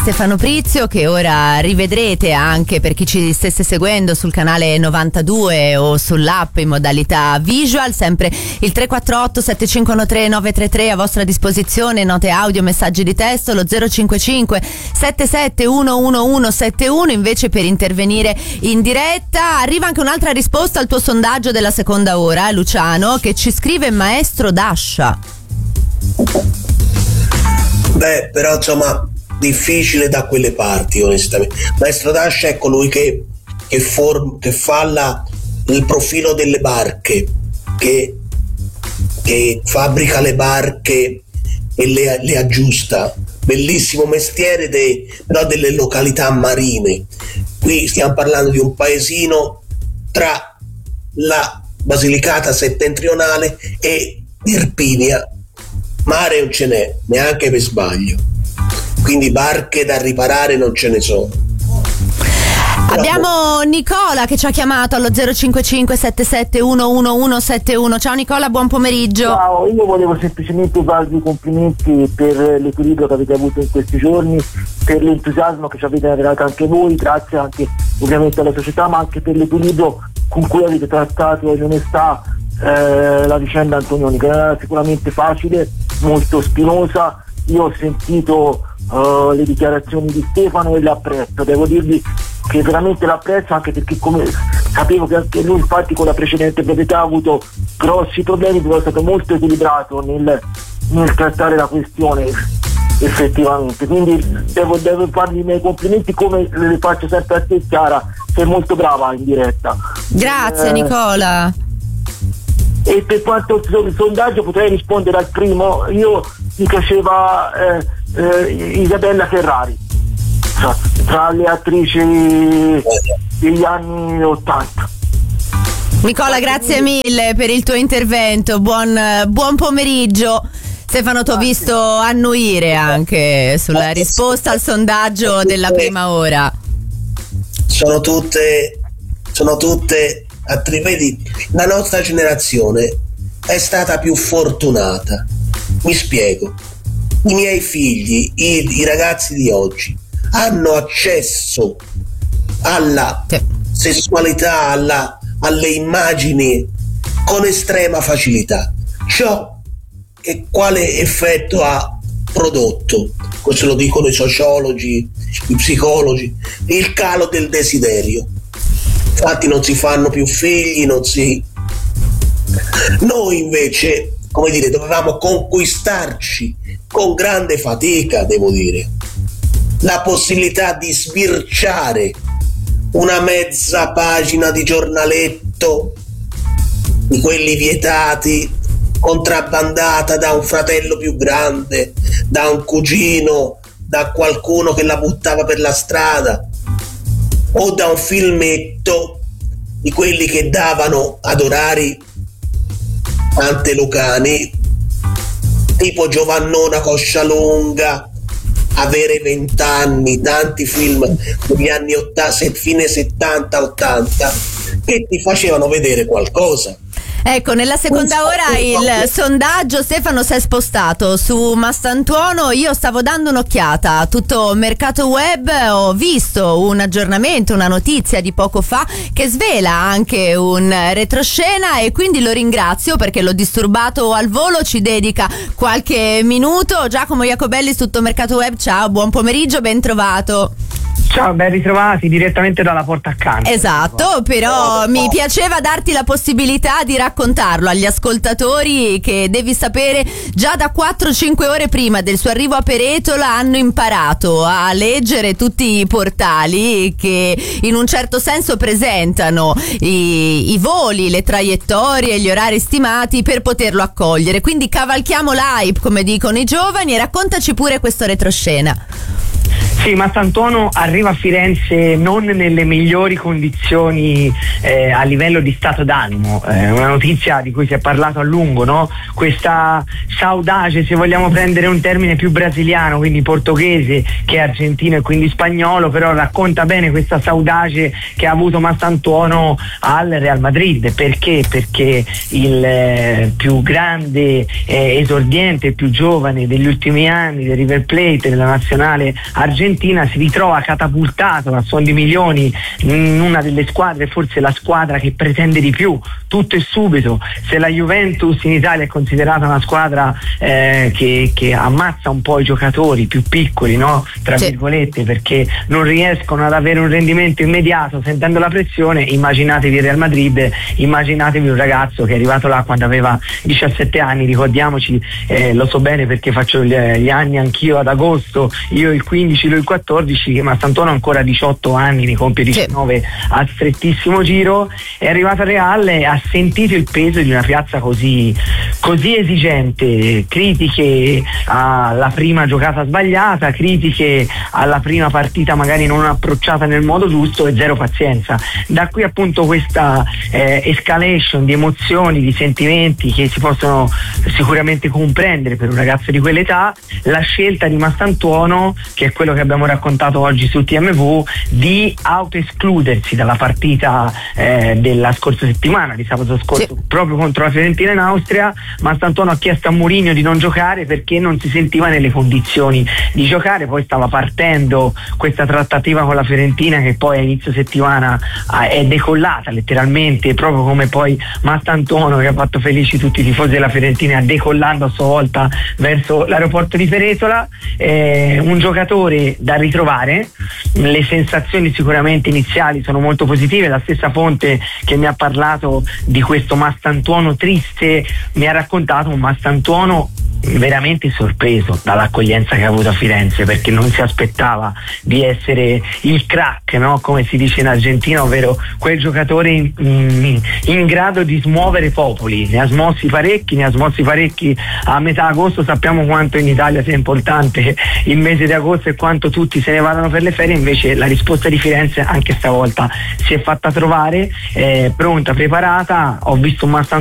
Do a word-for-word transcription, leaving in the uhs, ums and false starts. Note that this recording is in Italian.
Stefano Prizio, che ora rivedrete anche per chi ci stesse seguendo sul canale novantadue o sull'app in modalità visual. Sempre il tre quattro otto sette cinque uno tre nove tre tre a vostra disposizione, note audio, messaggi di testo, lo zero cinque cinque sette sette uno uno uno sette uno invece per intervenire in diretta. Arriva anche un'altra risposta al tuo sondaggio della seconda ora, Luciano, che ci scrive Maestro Dascia. Beh, però insomma difficile da quelle parti, onestamente. Maestro Dascia è colui che, che, form, che fa la, il profilo delle barche, che, che fabbrica le barche e le, le aggiusta. Bellissimo mestiere, de, però delle località marine. Qui stiamo parlando di un paesino tra la Basilicata settentrionale e Irpinia. Mare non ce n'è, neanche per sbaglio. Quindi barche da riparare non ce ne sono. Abbiamo Nicola che ci ha chiamato allo zero cinque cinque sette sette uno uno uno sette uno. Ciao Nicola, buon pomeriggio. Ciao, io volevo semplicemente farvi i complimenti per l'equilibrio che avete avuto in questi giorni, per l'entusiasmo che ci avete regalato anche voi, grazie anche ovviamente alla società, ma anche per l'equilibrio con cui avete trattato in onestà eh, la vicenda Antonioni, che non era sicuramente facile, molto spinosa. Io ho sentito uh, le dichiarazioni di Stefano e l'apprezzo, devo dirvi che veramente l'apprezzo, anche perché come sapevo che anche lui infatti con la precedente proprietà ha avuto grossi problemi, però è stato molto equilibrato nel, nel trattare la questione effettivamente, quindi devo, devo fargli i miei complimenti, come le faccio sempre a te Chiara, sei molto brava in diretta. Grazie eh, Nicola. E per quanto il sondaggio potrei rispondere al primo. Io mi piaceva eh, eh, Isabella Ferrari tra, tra le attrici degli anni ottanta. Nicola, grazie mille per il tuo intervento, buon, buon pomeriggio. Stefano, ti ho visto annuire anche sulla risposta al sondaggio della prima ora. Sono tutte sono tutte vedi, la nostra generazione è stata più fortunata. Mi spiego. I miei figli, i, i ragazzi di oggi hanno accesso alla sì. sessualità, alla, alle immagini con estrema facilità. Ciò che quale effetto ha prodotto? Questo lo dicono i sociologi, i psicologi, il calo del desiderio. Infatti non si fanno più figli, non si... Noi invece, come dire, dovevamo conquistarci con grande fatica, devo dire, la possibilità di sbirciare una mezza pagina di giornaletto, di quelli vietati, contrabbandata da un fratello più grande, da un cugino, da qualcuno che la buttava per la strada, o da un filmetto di quelli che davano ad orari antelocani, tipo Giovannona Coscialunga, Avere vent'anni, tanti film degli anni ottanta, fine settanta ottanta, che ti facevano vedere qualcosa. Ecco, nella seconda ora il sondaggio, Stefano, si è spostato su Mastantuono. Io stavo dando un'occhiata a tutto Mercato Web, ho visto un aggiornamento, una notizia di poco fa che svela anche un retroscena, e quindi lo ringrazio perché l'ho disturbato al volo, ci dedica qualche minuto. Giacomo Iacobelli su tutto Mercato Web, ciao, buon pomeriggio, ben trovato. Ciao, ben ritrovati direttamente dalla porta accanto. Esatto, però mi piaceva darti la possibilità di raccontarlo agli ascoltatori, che devi sapere già da quattro cinque ore prima del suo arrivo a Peretola hanno imparato a leggere tutti i portali che in un certo senso presentano i, i voli, le traiettorie, gli orari stimati per poterlo accogliere. Quindi cavalchiamo l'hype, come dicono i giovani, e raccontaci pure questo retroscena. Sì, Mastantuono arriva a Firenze non nelle migliori condizioni eh, a livello di stato d'animo, eh, una notizia di cui si è parlato a lungo, no? Questa saudade, se vogliamo prendere un termine più brasiliano, quindi portoghese che argentino e quindi spagnolo, però racconta bene questa saudade che ha avuto Mastantuono al Real Madrid. Perché? Perché il eh, più grande eh, esordiente, il più giovane degli ultimi anni del River Plate, della nazionale argentina, Fiorentina si ritrova catapultato a suon di milioni in una delle squadre, forse la squadra che pretende di più, tutto e subito. Se la Juventus in Italia è considerata una squadra eh, che, che ammazza un po' i giocatori più piccoli, no? Tra sì. virgolette, perché non riescono ad avere un rendimento immediato sentendo la pressione, immaginatevi il Real Madrid, immaginatevi un ragazzo che è arrivato là quando aveva diciassette anni, ricordiamoci, eh, lo so bene perché faccio gli, gli anni anch'io ad agosto, io il quindici, lui il quattordici, ma Sant'Antonio ancora diciotto anni, ne compie diciannove sì. a strettissimo giro, è arrivato al Real e ha sentito il peso di una piazza così, così esigente, critiche alla prima giocata sbagliata, critiche alla prima partita magari non approcciata nel modo giusto e zero pazienza. Da qui appunto questa eh, escalation di emozioni, di sentimenti che si possono sicuramente comprendere per un ragazzo di quell'età, la scelta di Mastantuono, che è quello che abbiamo raccontato oggi su T M V, di autoescludersi dalla partita eh, della scorsa settimana, di sabato scorso, sì. proprio contro la Fiorentina in Austria. Mastantuono ha chiesto a Mourinho di non giocare perché non si sentiva nelle condizioni di giocare, poi stava partendo questa trattativa con la Fiorentina che poi a inizio settimana è decollata letteralmente, proprio come poi Mastantuono, che ha fatto felici tutti i tifosi della Fiorentina decollando a sua volta verso l'aeroporto di Peretola. Eh, un giocatore da ritrovare, le sensazioni sicuramente iniziali sono molto positive, la stessa fonte che mi ha parlato di questo Mastantuono triste mi ha raccontato un Mastantuono veramente sorpreso dall'accoglienza che ha avuto a Firenze, perché non si aspettava di essere il crack, no? Come si dice in Argentina, ovvero quel giocatore in, in, in grado di smuovere popoli. Ne ha smossi parecchi, ne ha smossi parecchi a metà agosto. Sappiamo quanto in Italia sia importante il mese di agosto e quanto tutti se ne vadano per le ferie, invece la risposta di Firenze anche stavolta si è fatta trovare, eh, pronta, preparata. Ho visto un Mastan